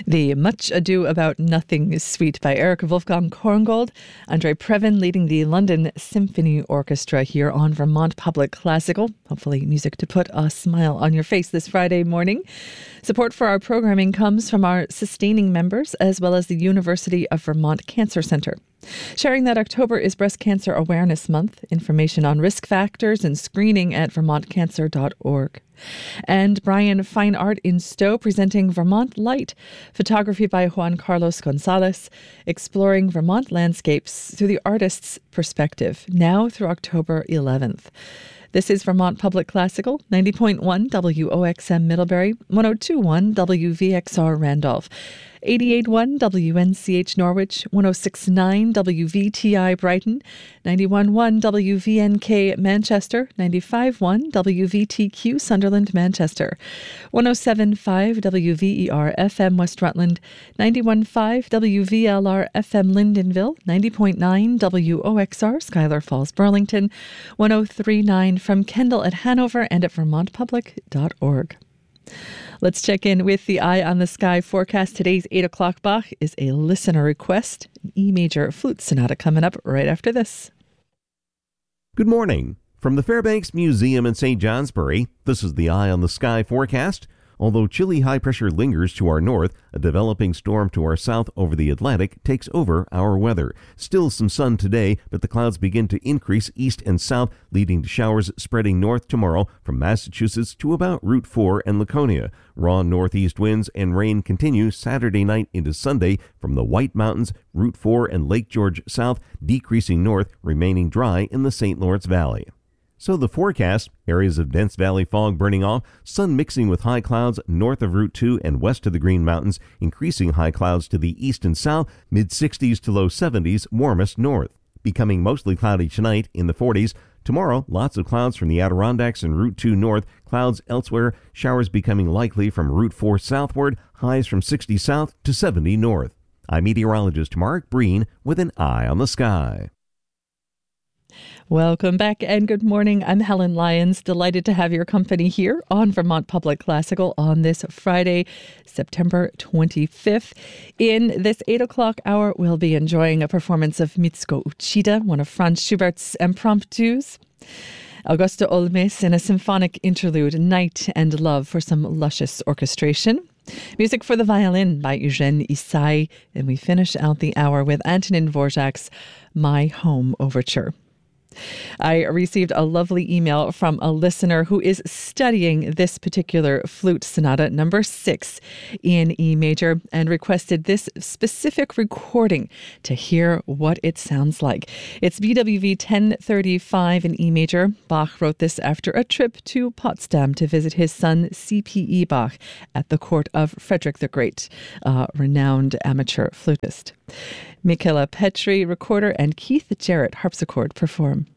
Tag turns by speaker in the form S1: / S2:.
S1: The Much Ado About Nothing Suite by Eric Wolfgang Korngold. Andre Previn leading the London Symphony Orchestra here on Vermont Public Classical. Hopefully music to put a smile on your face this Friday morning. Support for our programming comes from our sustaining members as well as the University of Vermont Cancer Centre. Sharing that October is Breast Cancer Awareness Month. Information on risk factors and screening at vermontcancer.org. And Brian Fine Art in Stowe presenting Vermont Light, photography by Juan Carlos Gonzalez, exploring Vermont landscapes through the artist's perspective, now through October 11th. This is Vermont Public Classical, 90.1 WOXM Middlebury, 102.1 WVXR Randolph, 88.1 WNCH Norwich, 106.9 WVTI Brighton, 91.1 WVNK Manchester, 95.1 WVTQ Sunderland Manchester, 107.5 WVER FM West Rutland, 91.5 WVLR FM Lyndonville, 90.9 WOXR Schuyler Falls Burlington, 103.9 from Kendall at Hanover and at vermontpublic.org. Let's check in with the Eye on the Sky forecast. Today's 8 o'clock Bach is a listener request, an E major flute sonata coming up right after this.
S2: Good morning. From the Fairbanks Museum in St. Johnsbury, this is the Eye on the Sky forecast. Although chilly high pressure lingers to our north, a developing storm to our south over the Atlantic takes over our weather. Still some sun today, but the clouds begin to increase east and south, leading to showers spreading north tomorrow from Massachusetts to about Route 4 and Laconia. Raw northeast winds and rain continue Saturday night into Sunday from the White Mountains, Route 4 and Lake George south, decreasing north, remaining dry in the St. Lawrence Valley. So the forecast, areas of dense valley fog burning off, sun mixing with high clouds north of Route 2 and west of the Green Mountains, increasing high clouds to the east and south, mid-60s to low 70s, warmest north. Becoming mostly cloudy tonight in the 40s. Tomorrow, lots of clouds from the Adirondacks and Route 2 north, clouds elsewhere, showers becoming likely from Route 4 southward, highs from 60 south to 70 north. I'm meteorologist Mark Breen with an Eye on the Sky.
S1: Welcome back and good morning. I'm Helen Lyons, delighted to have your company here on Vermont Public Classical on this Friday, September 25th. In this 8 o'clock hour, we'll be enjoying a performance of Mitsuko Uchida, one of Franz Schubert's impromptus. Augusto Olmes in a symphonic interlude, Night and Love, for some luscious orchestration. Music for the violin by Eugène Issai. And we finish out the hour with Antonin Dvorak's My Home Overture. I received a lovely email from a listener who is studying this particular flute sonata, number 6 in E major, and requested this specific recording to hear what it sounds like. It's BWV 1035 in E major. Bach wrote this after a trip to Potsdam to visit his son C.P.E. Bach at the court of Frederick the Great, a renowned amateur flutist. Michaela Petri, recorder, and Keith Jarrett, harpsichord, perform.